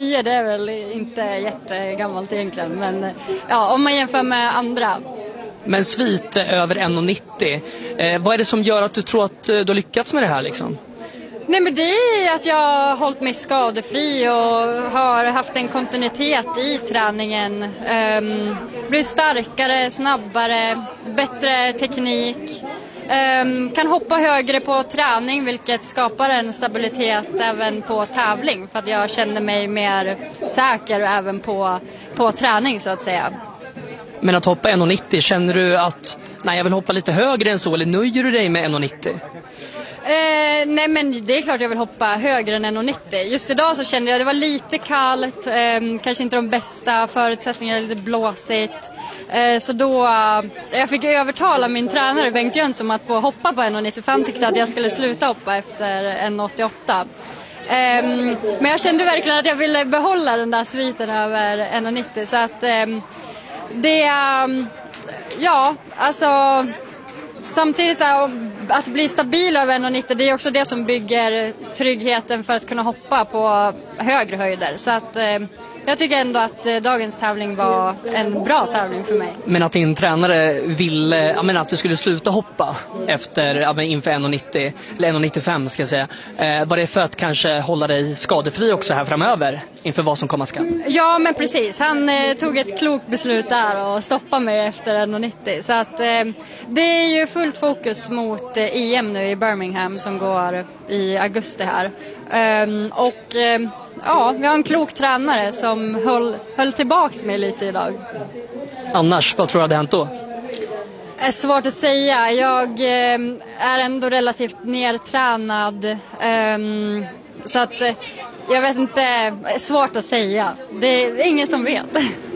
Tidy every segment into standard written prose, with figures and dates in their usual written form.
1,89 det är väl inte jättegammalt egentligen, men ja, om man jämför med andra. Men svit över 1,90. Vad är det som gör att du tror att du har lyckats med det här liksom? Nej, men det är att jag har hållit mig skadefri och har haft en kontinuitet i träningen. Blivit starkare, snabbare, bättre teknik. Kan hoppa högre på träning, vilket skapar en stabilitet även på tävling. För att jag känner mig mer säker även på träning så att säga. Men att hoppa 1,90, känner du att nej, jag vill hoppa lite högre än så, eller nöjer du dig med 1,90? Nej, men det är klart jag vill hoppa högre än 1,90. Just idag så kände jag att det var lite kallt, kanske inte de bästa förutsättningarna, lite blåsigt. Så då jag fick övertala min tränare Bengt Jönsson att få hoppa på 1,90, för han tyckte att jag skulle sluta hoppa efter 1,88. Men jag kände verkligen att jag ville behålla den där sviten över 1,90. Så att det ja, alltså samtidigt så här, att bli stabil över 1,90, det är också det som bygger tryggheten för att kunna hoppa på högre höjder. Så att jag tycker ändå att dagens tävling var en bra tävling för mig. Men att din tränare ville att du skulle sluta hoppa efter inför 1,90 eller 1,95 ska jag säga. Var det för att kanske hålla dig skadefri också här framöver inför vad som komma skall? Ja, men precis. Han tog ett klokt beslut där och stoppade mig efter 1,90. Så att det är ju fullt fokus mot EM nu i Birmingham som går i augusti här. Ja, vi har en klok tränare som höll tillbaks mig lite idag. Annars, vad tror du hade hänt då? Det är svårt att säga. Jag är ändå relativt nertränad. Så att jag vet inte, det är svårt att säga. Det är ingen som vet.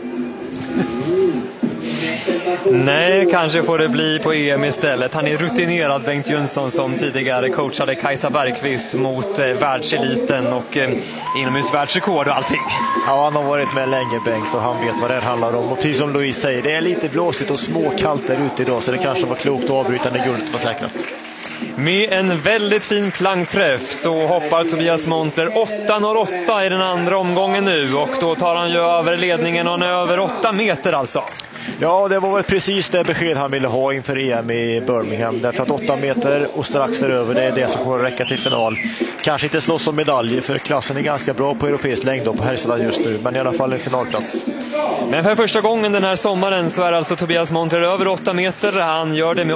Nej, kanske får det bli på EM istället. Han är rutinerad, Bengt Jönsson, som tidigare coachade Kajsa Bergqvist mot världseliten och inomhusvärldsrekord och allting. Ja, han har varit med länge, Bengt, och han vet vad det handlar om. Och precis som Louise säger, det är lite blåsigt och småkallt där ute idag, så det kanske var klokt att avbryta när guldet var säkrat. Med en väldigt fin plankträff så hoppar Tobias Montler 8,08 i den andra omgången nu, och då tar han ju över ledningen och över 8 meter alltså. Ja, det var väl precis det besked han ville ha inför EM i Birmingham. Därför att 8 meter och strax däröver, det är det som kommer att räcka till final. Kanske inte slåss om medaljer, för klassen är ganska bra på europeisk längd på herrsidan just nu. Men i alla fall en finalplats. Men för första gången den här sommaren så är alltså Tobias Montler över 8 meter. Han gör det med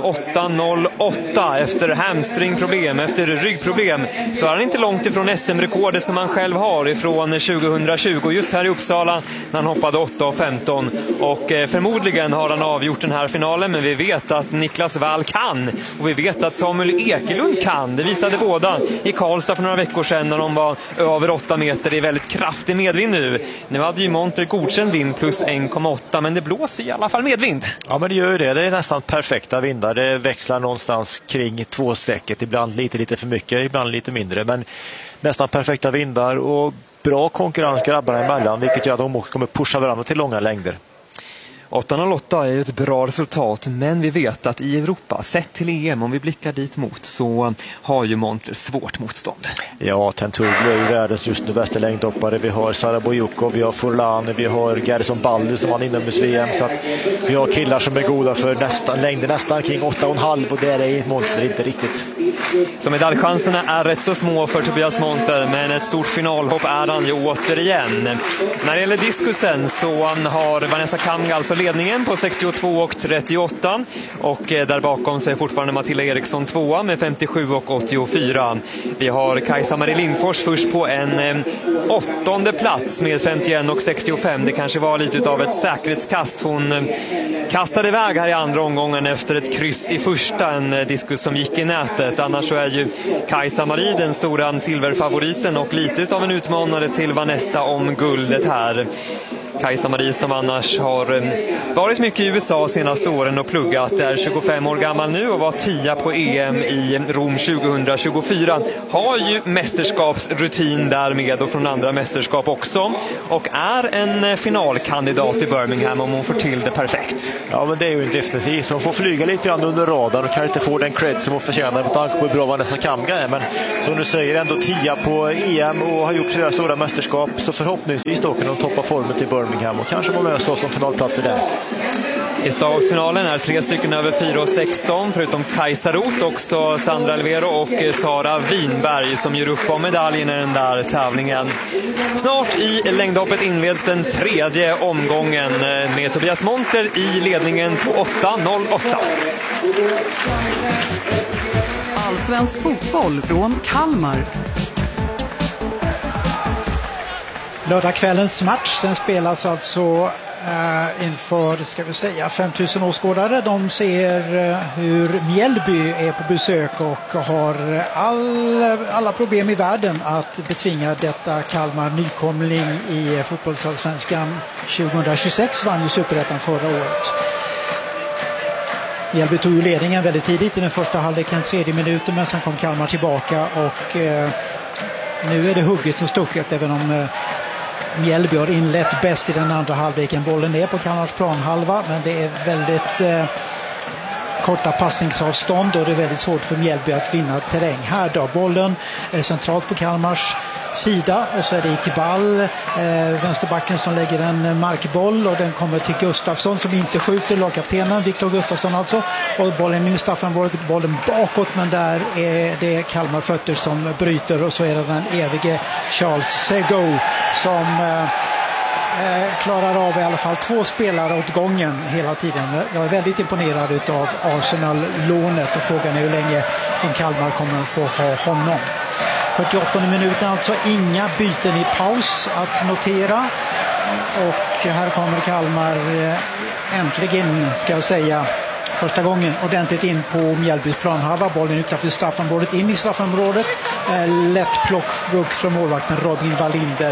8,08 efter hamstringproblem, efter ryggproblem. Så är han inte långt ifrån SM-rekordet som han själv har ifrån 2020. Just här i Uppsala när han hoppade 8,15. Och förmodligen har han avgjort den här finalen, men vi vet att Niklas Wall kan. Och vi vet att Samuel Ekelund kan. Det visade båda i Karlstad för några veckor sedan när de var över 8 meter i väldigt kraftig medvind nu. Nu hade ju Montler godkänd vind plus 1,8, men det blåser i alla fall medvind. Ja, men det gör ju det. Det är nästan perfekta vindar. Det växlar någonstans kring 2 strecket. Ibland lite för mycket, ibland lite mindre. Men nästan perfekta vindar och bra konkurrens grabbarna emellan, vilket gör att de kommer pusha varandra till långa längder. 8,08 är ju ett bra resultat, men vi vet att i Europa, sett till EM, om vi blickar dit mot, så har ju Montler svårt motstånd. Ja, Tenturglu är ju världens just nu bästa längdhoppare. Vi har Sara Bojukov, vi har Furlan, vi har Gerson Balder som vann inomhus-VM. Så att vi har killar som är goda för längder nästan kring 8,5, och där är Montler inte riktigt. Så medaljchanserna är rätt så små för Tobias Montler, men ett stort finalhopp är han ju återigen. När det gäller diskusen så har Vanessa Kamg alltså ledningen på 62,38, och där bakom så är fortfarande Matilda Eriksson 2 med 57,84. Vi har Kajsa Marie Lindfors först på en 8:e plats med 51,65. Det kanske var lite av ett säkerhetskast. Hon kastade iväg här i andra omgången efter ett kryss i första, en diskus som gick i nätet. Annars så är ju Kajsa Marie den stora silverfavoriten och lite av en utmanare till Vanessa om guldet här. Kajsa-Marie som annars har varit mycket i USA senaste åren och pluggat, är 25 år gammal nu och var 10 på EM i Rom 2024. Har ju mästerskapsrutin därmed och från andra mästerskap också, och är en finalkandidat i Birmingham om hon får till det perfekt. Ja, men det är ju definitivt. Hon får flyga lite grann under radarn och kan inte få den cred som hon förtjänar med tanke på hur bra Vanessa Kamga är. Men som du säger, ändå 10 på EM och har gjort flera stora mästerskap, så förhoppningsvis då kan hon toppa formen till Birmingham och kanske vara med och slåss om finalplatser där. I stavfinalen är 3 stycken över 4,16 förutom Kajsa Roth, också Sandra Alvero och Sara Winberg som gör upp om medaljen i den där tävlingen. Snart i längdhoppet inleds den 3:e omgången med Tobias Monter i ledningen på 8.08. Allsvensk fotboll från Kalmar. Lördagskvällens match, den spelas alltså inför, ska vi säga, 5000 åskådare. De ser hur Mjällby är på besök och har alla problem i världen att betvinga detta Kalmar. Nykomling i fotbollsallsvenskan 2026, vann ju Superettan förra året. Mjällby tog ju ledningen väldigt tidigt i den första halvleken, 3:e minuten, men sen kom Kalmar tillbaka och nu är det hugget och stucket, även om Mjällby har inlett bäst i den andra halvleken. Bollen är på Kalmars planhalva, men det är väldigt korta passningsavstånd och det är väldigt svårt för Mjällby att vinna terräng. Här då, bollen är centralt på Kalmars sida och så är det Iqbal, vänsterbacken, som lägger en markboll och den kommer till Gustafsson som inte skjuter, lagkaptenen Viktor Gustafsson alltså, och bollen in i straffområdet, bollen bakåt, men där är det Kalmar fötter som bryter och så är det den evige Charles Sego som klarar av i alla fall 2 spelare åt gången hela tiden. Jag är väldigt imponerad av Arsenal-lånet och frågan är hur länge som Kalmar kommer att få ha honom. 48 minuten alltså, inga byten i paus att notera, och här kommer Kalmar äntligen, ska jag säga, första gången ordentligt in på Mjällbys planhalva. Bollen utanför straffområdet, in i straffområdet, lätt plockfrukt från målvakten Robin Wallinder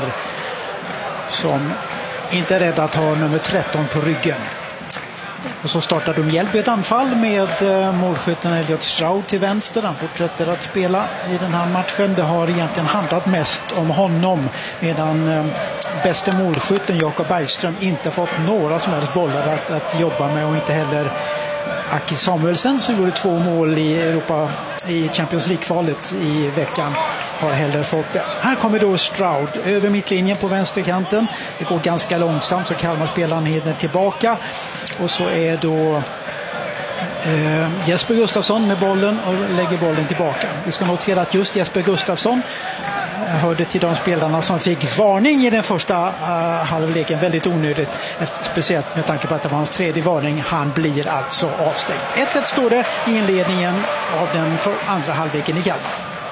som inte är rädd att ha nummer 13 på ryggen. Och så startar de Mjällby ett anfall med målskytten Elliot Stroud till vänster. Han fortsätter att spela i den här matchen. Det har egentligen handlat mest om honom, medan bästa målskytten Jakob Bergström inte fått några som helst bollar att jobba med, och inte heller Aki Samuelsen som gjorde 2 mål i Europa i Champions League-kvalet i veckan har heller fått det. Här kommer då Stroud över mittlinjen på vänsterkanten. Det går ganska långsamt så Kalmar-spelaren hinner tillbaka. Och så är då Jesper Gustafsson med bollen och lägger bollen tillbaka. Vi ska notera att just Jesper Gustafsson hörde till de spelarna som fick varning i den första halvleken. Väldigt onödigt, speciellt med tanke på att det var hans 3:e varning. Han blir alltså avstängd. 1-1 står det i inledningen av den andra halvleken i Kalmar.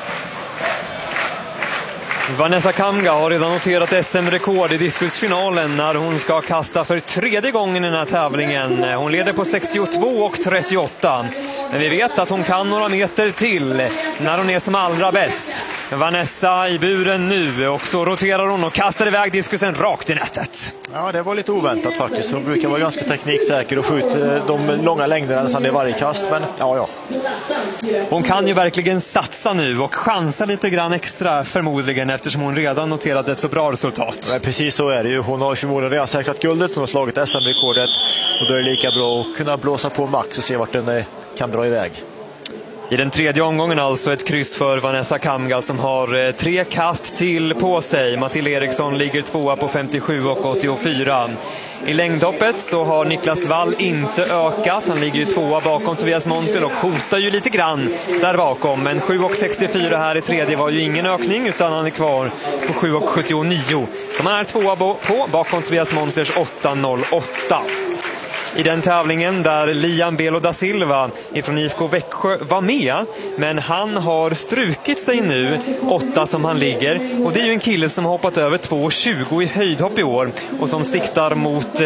Vanessa Kamga har redan noterat SM-rekord i diskusfinalen när hon ska kasta för 3:e gången i den här tävlingen. Hon leder på 62,38. Men vi vet att hon kan några meter till när hon är som allra bäst. Vanessa i buren nu, och så roterar hon och kastar iväg diskusen rakt i nätet. Ja, det var lite oväntat faktiskt. Hon brukar vara ganska tekniksäker och skjuta de långa längderna nästan i varje kast, men ja. Hon kan ju verkligen satsa nu och chansa lite grann extra förmodligen, eftersom hon redan noterat ett så bra resultat. Ja, precis så är det ju. Hon har förmodligen redan säkrat guldet, hon har slagit SM-rekordet, och då är det lika bra att kunna blåsa på max och se vart den kan dra iväg. I den 3:e omgången alltså ett kryss för Vanessa Kamga som har 3 kast till på sig. Matilda Eriksson ligger 2 på 57,84. I längdhoppet så har Niklas Wall inte ökat. Han ligger ju 2 bakom Tobias Montel och hotar ju lite grann där bakom. Men 7,64 här i 3:e var ju ingen ökning, utan han är kvar på 7,79. Så man är 2 på bakom Tobias Montels 8,08. I den tävlingen där Liam Belo da Silva ifrån IFK Växjö var med, men han har strukit sig nu, 8 som han ligger, och det är ju en kille som har hoppat över 2,20 i höjdhopp i år och som siktar mot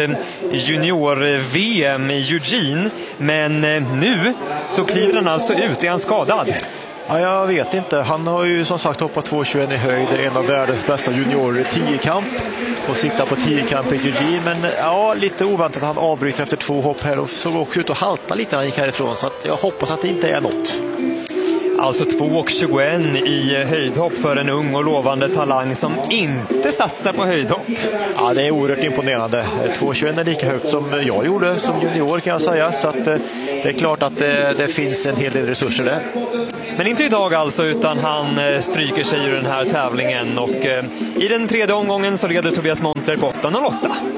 junior-VM i Eugene, men nu så kliver han alltså ut. Är han skadad? Ja, jag vet inte. Han har ju som sagt hoppat 2,21 i höjd, en av världens bästa juniorer i 10-kamp och siktar på 10-kamp i Eugene, men ja, lite oväntat att han avbryter efter 2 hopp här och såg också ut att halta lite när han gick härifrån, så att jag hoppas att det inte är något. Alltså 2,21 i höjdhopp för en ung och lovande talang som inte satsar på höjdhopp. Ja, det är oerhört imponerande. 2,21 är lika högt som jag gjorde som junior, kan jag säga. Så att det är klart att det finns en hel del resurser där. Men inte idag alltså, utan han stryker sig ur den här tävlingen. Och i den tredje omgången så leder Tobias Montler på 8,08.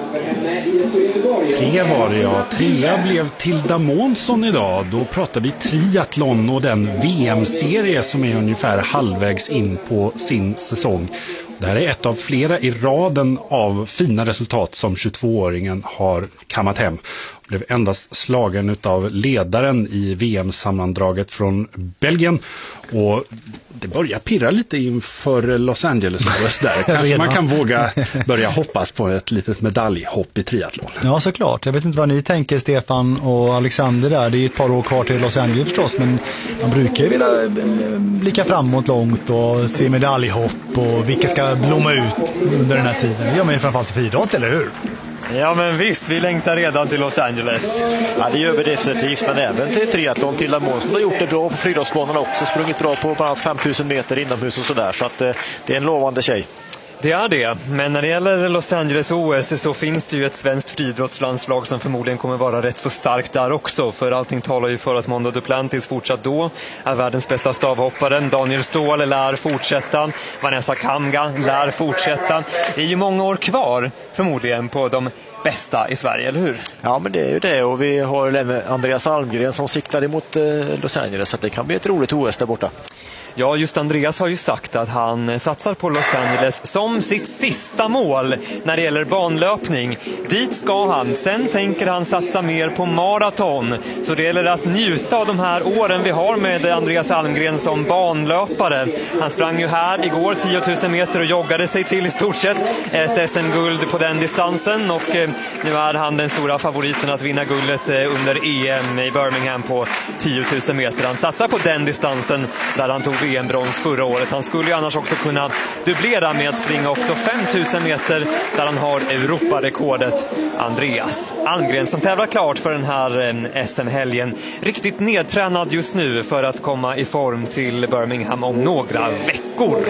3 var det, ja. 3 blev Tilda Månsson idag. Då pratar vi triathlon och den VM-serie som är ungefär halvvägs in på sin säsong. Det här är ett av flera i raden av fina resultat som 22-åringen har kammat hem. Blev endast slagen av ledaren i VM-sammandraget från Belgien. Och det börjar pirra lite inför Los Angeles där. Kanske man kan våga börja hoppas på ett litet medaljhopp i triathlon. Ja, såklart. Jag vet inte vad ni tänker, Stefan och Alexander där. Det är ett par år kvar till Los Angeles förstås, men man brukar ju vilja blicka framåt långt och se medaljhopp och vilka ska blomma ut under den här tiden. Det gör man ju framförallt för idrott, eller hur? Ja, men visst, vi längtar redan till Los Angeles. Ja, det gör vi definitivt, men även till triathlon. Tilda Månsson har gjort det bra på friidrottsbanan också, sprungit bra på bland annat 5000 meter inomhus och sådär, så att det är en lovande tjej. Det är det, men när det gäller Los Angeles OS så finns det ju ett svenskt friidrottslandslag som förmodligen kommer vara rätt så starkt där också, för allting talar ju för att Mondo Duplantis fortsatt då är världens bästa stavhoppare. Daniel Ståhl lär fortsätta, Vanessa Kamga lär fortsätta. Det är ju många år kvar förmodligen på de bästa i Sverige, eller hur? Ja, men det är ju det, och vi har även Andreas Almgren som siktar emot Los Angeles, så att det kan bli ett roligt OS där borta. Ja, just Andreas har ju sagt att han satsar på Los Angeles som sitt sista mål när det gäller banlöpning. Dit ska han. Sen tänker han satsa mer på maraton. Så det gäller att njuta av de här åren vi har med Andreas Almgren som banlöpare. Han sprang ju här igår 10 000 meter och joggade sig till i stort sett ett SM-guld på den distansen. Och nu är han den stora favoriten att vinna guldet under EM i Birmingham på 10 000 meter. Han satsar på den distansen där han tog VM-brons förra året. Han skulle ju annars också kunna dubblera med att springa också 5000 meter där han har Europarekordet. Andreas Almgren som tävlar klart för den här SM-helgen. Riktigt nedtränad just nu för att komma i form till Birmingham om några veckor.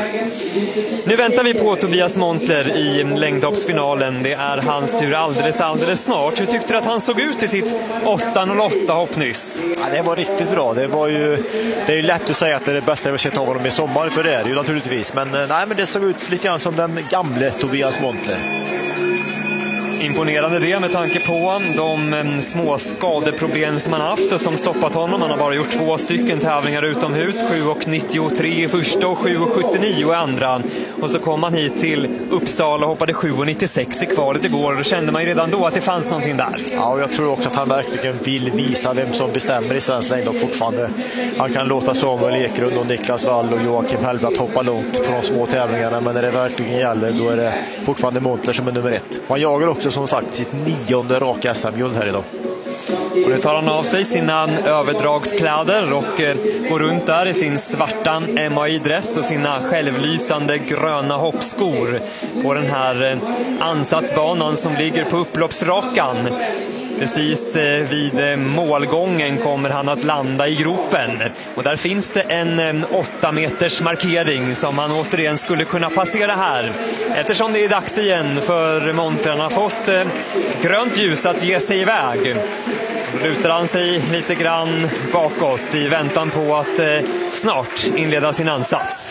Nu väntar vi på Tobias Montler i längdhoppsfinalen. Det är hans tur alldeles snart. Hur tyckte du att han såg ut i sitt 8.08 hopp nyss? Ja, det var riktigt bra. Det är ju lätt att säga att det är det bästa jag har sett av honom i sommar, för det är det ju naturligtvis. Men det såg ut lite grann som den gamle Tobias Montler. Imponerande det med tanke på de små skadeproblem som han haft och som stoppat honom. Han har bara gjort 2 stycken tävlingar utomhus, 7.93 i första och 7.79 i andra. Och så kom han hit till Uppsala och hoppade 7.96 i kvalet igår. Då kände man ju redan då att det fanns någonting där. Ja, och jag tror också att han verkligen vill visa vem som bestämmer i svensk längdhopp fortfarande. Han kan låta Samuel Ekrund och Niklas Wall och Joakim Hellbratt hoppa långt på de små tävlingarna, men när det verkligen gäller då är det fortfarande Montler som är nummer 1. Han jagar också som sagt sitt 9:e raka SM-guld här idag. Och nu tar han av sig sina överdragskläder och går runt där i sin svarta MAI-dress och sina självlysande gröna hoppskor på den här ansatsbanan som ligger på upploppsrakan. Precis vid målgången kommer han att landa i gropen. Och där finns det en 8 meters markering som han återigen skulle kunna passera här. Eftersom det är dags igen för Montler. Han har fått grönt ljus att ge sig iväg. Då lutar han sig lite grann bakåt i väntan på att snart inleda sin ansats.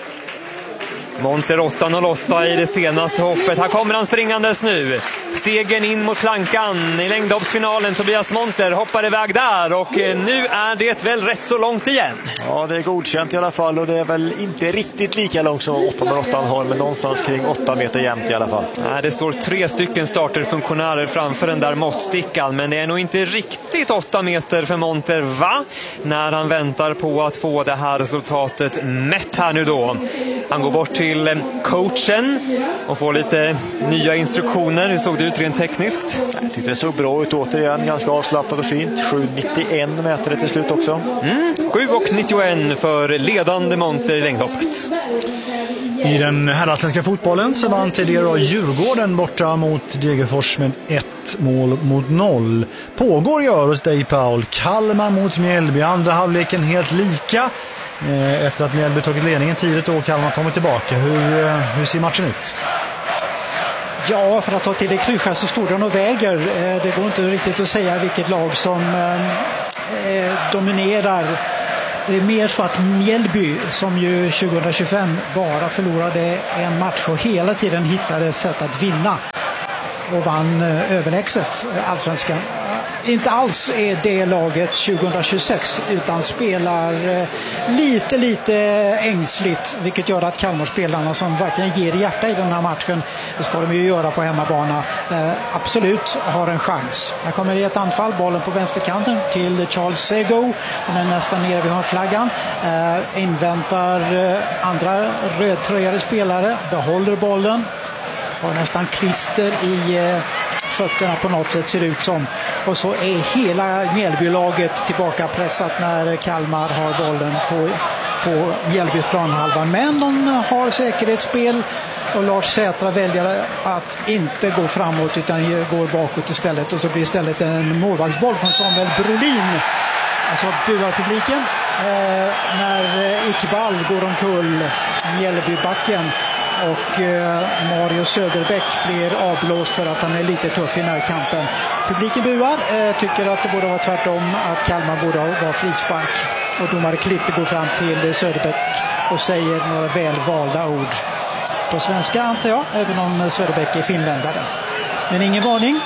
Montler 8.08 i det senaste hoppet. Här kommer han springandes nu. Stegen in mot plankan i längdhoppsfinalen. Tobias Montler hoppar iväg där och nu är det väl rätt så långt igen. Ja, det är godkänt i alla fall, och det är väl inte riktigt lika långt som 8.08 har, men någonstans kring 8 meter jämnt i alla fall. Nej, det står 3 stycken starterfunktionärer framför den där måttstickan, men det är nog inte riktigt 8 meter för Montler, va? När han väntar på att få det här resultatet mätt här nu då. Han går bort till till coachen och får lite nya instruktioner. Hur såg det ut rent tekniskt? Jag tyckte det såg bra ut återigen, ganska avslappnat och fint. 7,91 mäter det till slut också. 7,91 för ledande Monter i längdhoppet. I den herrallsvenska fotbollen så vann tidigare Djurgården borta mot Degerfors med 1-0. Pågår gör hos dig, Paul. Kalmar mot Mjällby. Andra halvleken helt lika. Efter att Mjällby tagit ledningen tidigt och Kalmar kommer tillbaka. Hur ser matchen ut? Ja, för att ta till det klyscha så står den och väger. Det går inte riktigt att säga vilket lag som dominerar. Det är mer så att Mjällby, som ju 2025 bara förlorade en match och hela tiden hittade ett sätt att vinna och vann överlägset allsvenskan, inte alls är det laget 2026 utan spelar lite ängsligt, vilket gör att Kalmarspelarna som verkligen ger hjärta i den här matchen, det ska de ju göra på hemmabana, absolut har en chans. Här kommer det ett anfall, bollen på vänsterkanten till Charles Sego, han är nästan nere vid hörnflaggan, inväntar andra rödtröjade spelare, behåller bollen, har nästan klister i fötterna på något sätt ser det ut som. Och så är hela Mjällbylaget tillbaka pressat när Kalmar har bollen på Mjällbys planhalva. Men de har säkerhetsspel och Lars Sätra väljer att inte gå framåt utan går bakåt istället. Och så blir istället en målvaktsboll från Samuel Brolin. Alltså buar publiken när Iqbal går omkull Mjällbybacken. Och Mario Söderbäck blir avblåst för att han är lite tuff i närkampen. Publiken buar, tycker att det borde vara tvärtom, att Kalmar borde vara frispark. Och domare Klitte går fram till Söderbäck och säger några väl valda ord på svenska, antar jag, även om Söderbäck är finländare. Men ingen varning.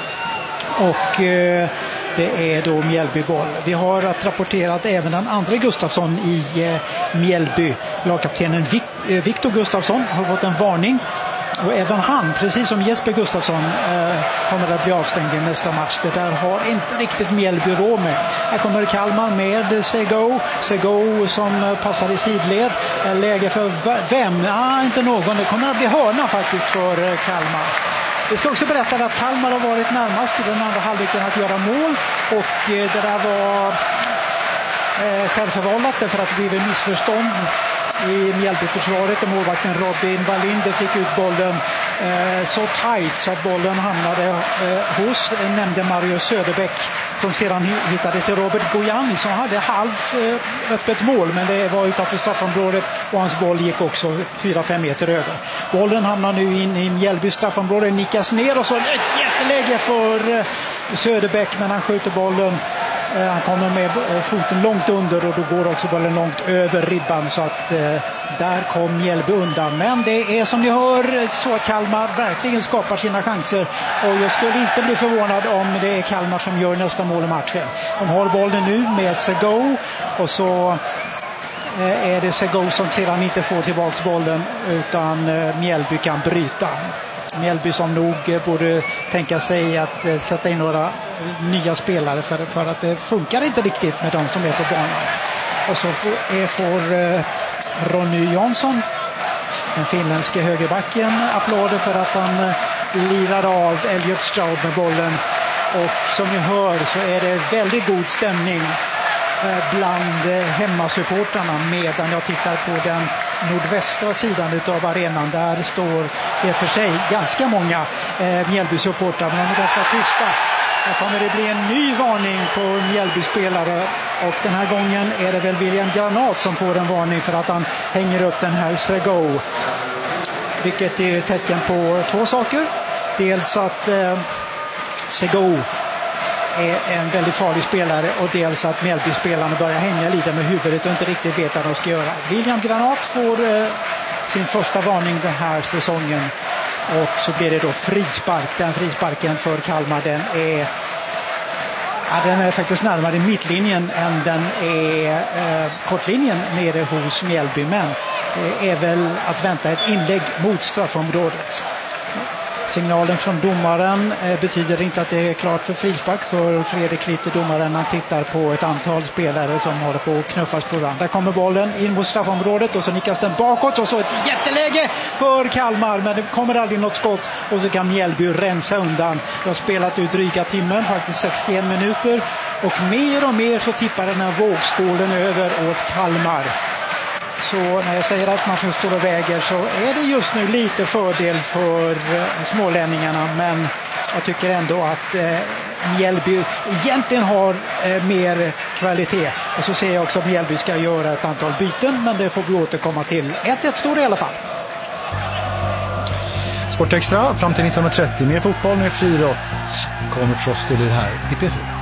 Och det är då Mjällbyboll. Vi har rapporterat även den andra Gustafsson i Mjällby. Lagkaptenen Viktor Gustafsson har fått en varning. Och även han, precis som Jesper Gustafsson, kommer att bli avstängd i nästa match. Det där har inte riktigt Mjällby råd med. Här kommer Kalmar med Sego. Sego som passar i sidled. Läge för vem? Inte någon. Det kommer att bli hörna faktiskt för Kalmar. Vi ska också berätta att Kalmar har varit närmast i den andra halvleken att göra mål. Och det där var självförvållat därför att det blev en missförstånd i Mjällbyförsvaret och målvakten Robin Wallinder fick ut bollen så tight så att bollen hamnade hos nämnde Mario Söderbäck som sedan hittade till Robert Gojani som hade öppet mål men det var utanför straffområdet och hans boll gick också 4-5 meter över. Bollen hamnar nu in i Mjällby straffområde, nickas ner och så ett jätteläge för Söderbäck men han skjuter bollen. Han kommer med foten långt under och då går också bollen långt över ribban så att där kom Mjällby undan. Men det är som ni hör så att Kalmar verkligen skapar sina chanser och jag skulle inte bli förvånad om det är Kalmar som gör nästa mål i matchen. De har bollen nu med Sego och så är det Sego som sedan inte får tillbaka bollen utan Mjällby kan bryta. Mjällby som nog borde tänka sig att sätta in några nya spelare för att det funkar inte riktigt med de som är på banan. Och så får Ronny Jansson, den finländske högerbacken, applåder för att han lirar av Elliot Stroud med bollen. Och som ni hör så är det väldigt god stämning bland hemmasupportarna medan jag tittar på den nordvästra sidan utav arenan. Där står i och för sig ganska många Mjällby-supportrar men de är ganska tysta. Här kommer det bli en ny varning på Mjällby-spelare och den här gången är det väl William Granat som får en varning för att han hänger upp den här Sego. Vilket är tecken på två saker. Dels att Sego är en väldigt farlig spelare och dels att Mjällby-spelarna börjar hänga lite med huvudet och inte riktigt vet vad de ska göra. William Granat får sin första varning den här säsongen och så blir det då frispark. Den frisparken för Kalmar den är faktiskt närmare mittlinjen än den är kortlinjen nere hos Mjällby men det är väl att vänta ett inlägg mot straffområdet. Signalen från domaren betyder inte att det är klart för frispark för Fredrik Litter, domaren. Han tittar på ett antal spelare som håller på att knuffas på varandra. Där kommer bollen in mot straffområdet och så nickas den bakåt och så ett jätteläge för Kalmar, men det kommer aldrig något skott och så kan Mjällby rensa undan. De har spelat ut dryga timmen, faktiskt 61 minuter, och mer så tippar den här vågskålen över åt Kalmar. Så när jag säger att matchen står och väger så är det just nu lite fördel för smålänningarna, men jag tycker ändå att Mjällby egentligen har mer kvalitet. Och så ser jag också att Mjällby ska göra ett antal byten, men det får vi återkomma till. 1-1 står det i alla fall. Sportextra fram till 1930. Mer fotboll, mer friidrott kommer förstås till det här i P4.